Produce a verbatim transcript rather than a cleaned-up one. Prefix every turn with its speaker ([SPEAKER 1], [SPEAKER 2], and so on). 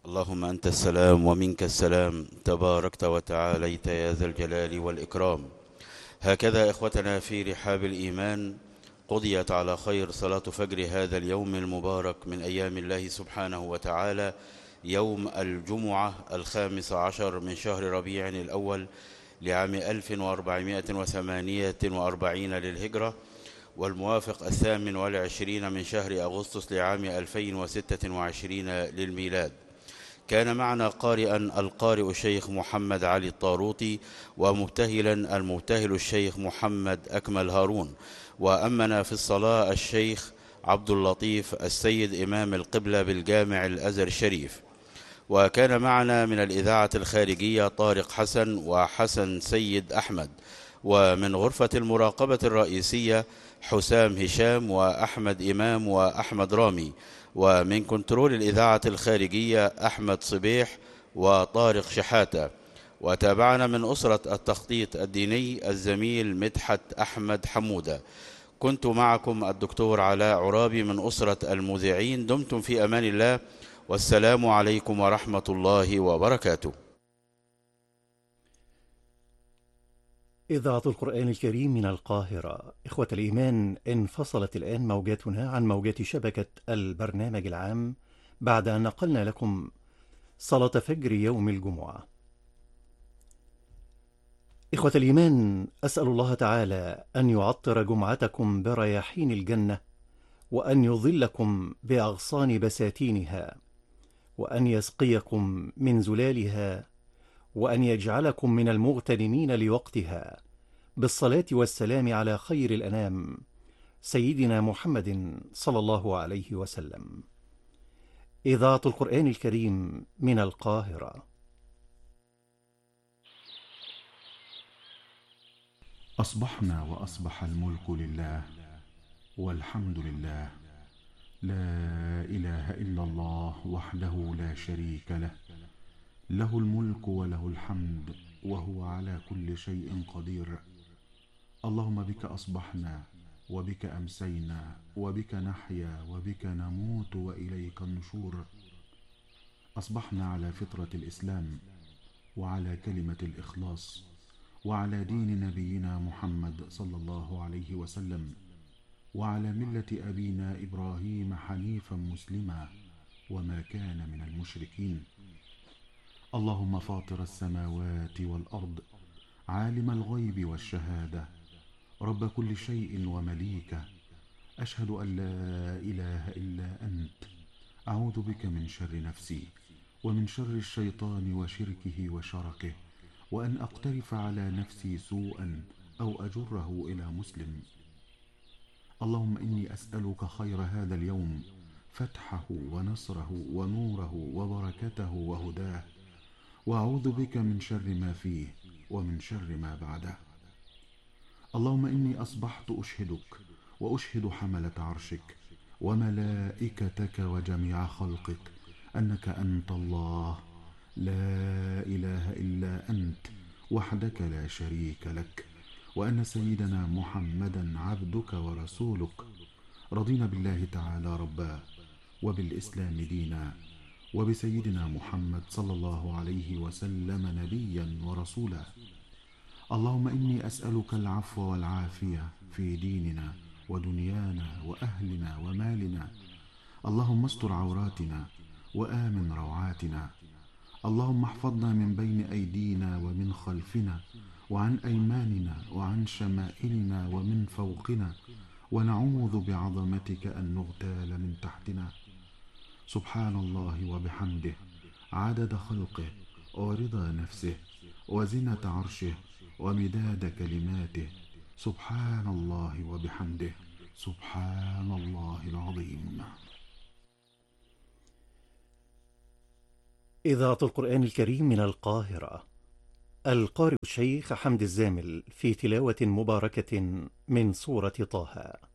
[SPEAKER 1] اللهم أنت السلام ومنك السلام، تباركت وتعاليت يا ذا الجلال والإكرام. هكذا إخوتنا في رحاب الإيمان قضيت على خير صلاة فجر هذا اليوم المبارك من أيام الله سبحانه وتعالى، يوم الجمعة الخامس عشر من شهر ربيع الأول لعام ألف وأربعمائة وثمانية وأربعين للهجرة، والموافق الثامن والعشرين من شهر أغسطس لعام ألفين وستة وعشرين للميلاد. كان معنا قارئا القارئ الشيخ محمد علي الطاروطي، ومبتهلا المبتهل الشيخ محمد أكمل هارون، وأمنا في الصلاة الشيخ عبد اللطيف السيد إمام القبلة بالجامع الأزهر الشريف. وكان معنا من الإذاعة الخارجية طارق حسن وحسن سيد أحمد، ومن غرفة المراقبة الرئيسية حسام هشام وأحمد إمام وأحمد رامي، ومن كنترول الإذاعة الخارجية أحمد صبيح وطارق شحاتة. وتابعنا من أسرة التخطيط الديني الزميل مدحت أحمد حمودة. كنت معكم الدكتور علاء عرابي من أسرة المذيعين. دمتم في أمان الله، والسلام عليكم ورحمة الله وبركاته.
[SPEAKER 2] إذاعة القرآن الكريم من القاهرة. إخوة الإيمان، انفصلت الآن موجاتنا عن موجات شبكة البرنامج العام بعد أن نقلنا لكم صلاة فجر يوم الجمعة. إخوة الإيمان، أسأل الله تعالى أن يعطر جمعتكم برياحين الجنة، وأن يظلكم بأغصان بساتينها، وأن يسقيكم من زلالها، وأن يجعلكم من المغتنمين لوقتها، بالصلاة والسلام على خير الأنام سيدنا محمد صلى الله عليه وسلم. إذاعة القرآن الكريم من القاهرة.
[SPEAKER 3] أصبحنا وأصبح الملك لله والحمد لله، لا إله إلا الله وحده لا شريك له، له الملك وله الحمد وهو على كل شيء قدير. اللهم بك أصبحنا وبك أمسينا وبك نحيا وبك نموت وإليك النشور. أصبحنا على فطرة الإسلام وعلى كلمة الإخلاص وعلى دين نبينا محمد صلى الله عليه وسلم، وعلى ملة أبينا إبراهيم حنيفا مسلما وما كان من المشركين. اللهم فاطر السماوات والأرض، عالم الغيب والشهادة، رب كل شيء ومليكه، أشهد أن لا إله إلا أنت. أعوذ بك من شر نفسي ومن شر الشيطان وشركه وشركه، وأن أقترف على نفسي سوءا أو أجره إلى مسلم. اللهم إني أسألك خير هذا اليوم، فتحه ونصره ونوره وبركته وهداه، وأعوذ بك من شر ما فيه ومن شر ما بعده. اللهم إني أصبحت أشهدك وأشهد حملة عرشك وملائكتك وجميع خلقك أنك أنت الله، لا إله إلا أنت وحدك لا شريك لك، وأن سيدنا محمدا عبدك ورسولك. رضينا بالله تعالى ربا، وبالإسلام دينا، وبسيدنا محمد صلى الله عليه وسلم نبيا ورسولا. اللهم إني أسألك العفو والعافية في ديننا ودنيانا وأهلنا ومالنا. اللهم استر عوراتنا وآمن روعاتنا. اللهم احفظنا من بين أيدينا ومن خلفنا وعن أيماننا وعن شمائلنا ومن فوقنا، ونعوذ بعظمتك أن نغتال من تحتنا. سبحان الله وبحمده، عدد خلقه ورضا نفسه وزنة عرشه ومداد كلماته. سبحان الله وبحمده، سبحان الله العظيم.
[SPEAKER 2] إذاعة القرآن الكريم من القاهرة. القارئ الشيخ حمد الزامل في تلاوة مباركة من سورة طه.